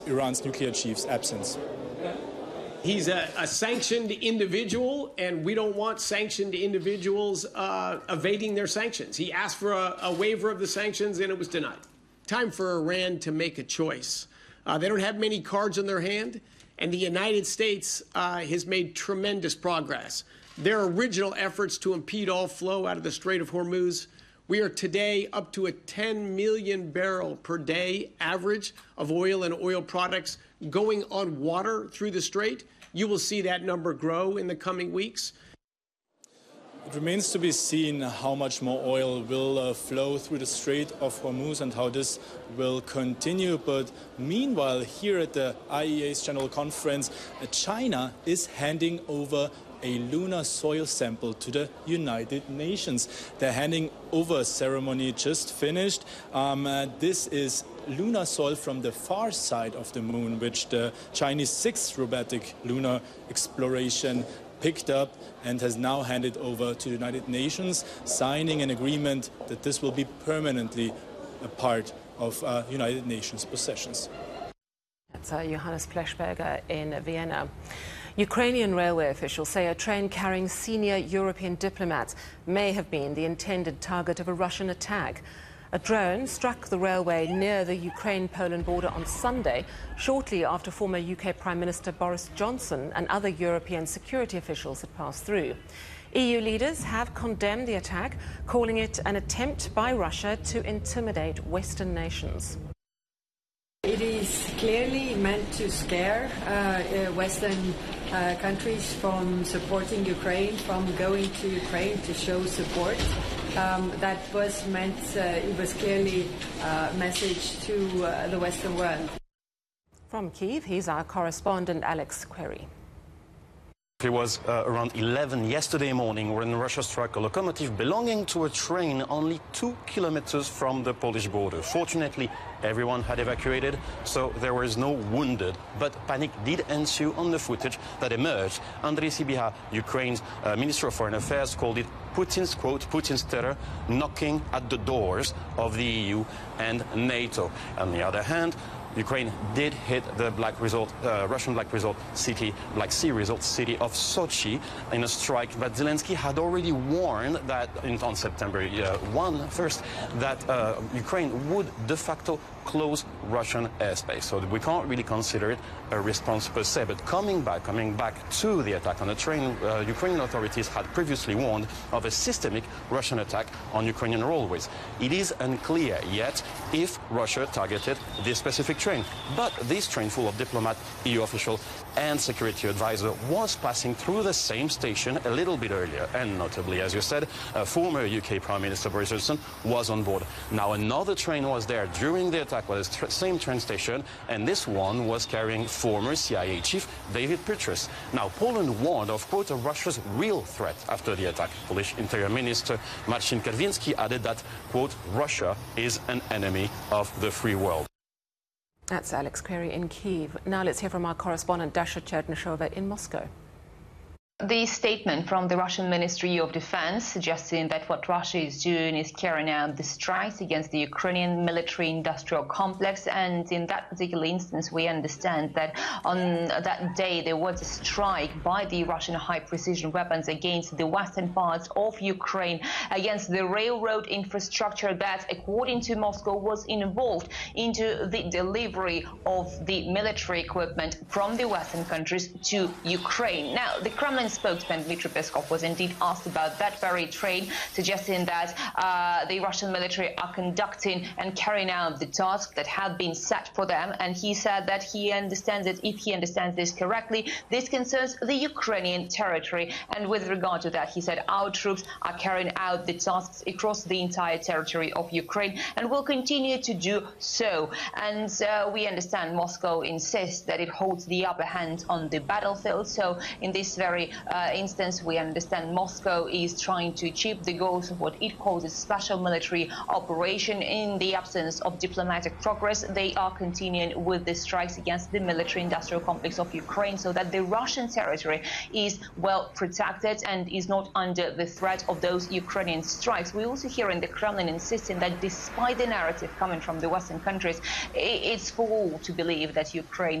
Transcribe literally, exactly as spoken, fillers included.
Iran's nuclear chief's absence. He's a, a sanctioned individual, and we don't want sanctioned individuals uh, evading their sanctions. He asked for a, a waiver of the sanctions, and it was denied. Time for Iran to make a choice. Uh, they don't have many cards in their hand, and the United States uh, has made tremendous progress. Their original efforts to impede all flow out of the Strait of Hormuz, we are today up to a ten million barrel per day average of oil and oil products going on water through the strait. You will see that number grow in the coming weeks. It remains to be seen how much more oil will uh, flow through the Strait of Hormuz and how this will continue. But meanwhile, here at the I E A's General Conference, uh, China is handing over a lunar soil sample to the United Nations. The handing over ceremony just finished. Um, uh, this is lunar soil from the far side of the moon, which the Chinese sixth robotic lunar exploration picked up and has now handed over to the United Nations, signing an agreement that this will be permanently a part of uh, United Nations possessions. That's uh, Johannes Pleshberger in Vienna. Ukrainian railway officials say a train carrying senior European diplomats may have been the intended target of a Russian attack. A drone struck the railway near the Ukraine-Poland border on Sunday, shortly after former U K Prime Minister Boris Johnson and other European security officials had passed through. E U leaders have condemned the attack, calling it an attempt by Russia to intimidate Western nations. It is clearly meant to scare uh, uh, Western uh, countries from supporting Ukraine, from going to Ukraine to show support. Um, that was meant, uh, it was clearly a message to uh, the Western world. From Kyiv, here's our correspondent Alex Query. It was uh, around eleven yesterday morning when Russia struck a locomotive belonging to a train only two kilometers from the Polish border. Fortunately, everyone had evacuated, so there was no wounded. But panic did ensue on the footage that emerged. Andrei Sybiha, Ukraine's uh, Minister of Foreign Affairs, called it Putin's, quote, Putin's terror knocking at the doors of the E U and NATO. On the other hand, Ukraine did hit the black resort, uh, Russian black resort city, Black Sea resort city of Sochi in a strike that Zelensky had already warned that in, on September uh, first that uh, Ukraine would de facto close Russian airspace. So we can't really consider it a response per se. But coming back, coming back to the attack on the train, uh, Ukrainian authorities had previously warned of a systemic Russian attack on Ukrainian railways. It is unclear yet if Russia targeted this specific train. But this train full of diplomat, E U official and security advisor was passing through the same station a little bit earlier. And notably, as you said, uh, former U K Prime Minister Boris Johnson was on board. Now another train was there during the attack was the same train station, and this one was carrying former C I A chief David Petraeus. Now Poland warned of, quote, of Russia's real threat after the attack. Polish Interior Minister Marcin Kierwiński added that, quote, Russia is an enemy of the free world. That's Alex Query in Kyiv. Now let's hear from our correspondent Dasha Chernysova in Moscow. The statement from the Russian Ministry of Defense suggesting that what Russia is doing is carrying out the strikes against the Ukrainian military-industrial complex, and in that particular instance we understand that on that day there was a strike by the Russian high-precision weapons against the western parts of Ukraine, against the railroad infrastructure that, according to Moscow, was involved into the delivery of the military equipment from the western countries to Ukraine. Now, the Kremlin spokesman Dmitry Peskov was indeed asked about that very train, suggesting that uh, the Russian military are conducting and carrying out the task that had been set for them. And he said that he understands it, if he understands this correctly, this concerns the Ukrainian territory. And with regard to that, he said our troops are carrying out the tasks across the entire territory of Ukraine and will continue to do so. And uh, we understand Moscow insists that it holds the upper hand on the battlefield. So in this very uh, instance, we understand Moscow is trying to achieve the goals of what it calls a special military operation. In the absence of diplomatic progress, they are continuing with the strikes against the military-industrial complex of Ukraine so that the Russian territory is well protected and is not under the threat of those Ukrainian strikes. We also hear in the Kremlin insisting that despite the narrative coming from the Western countries, it's for all to believe that Ukraine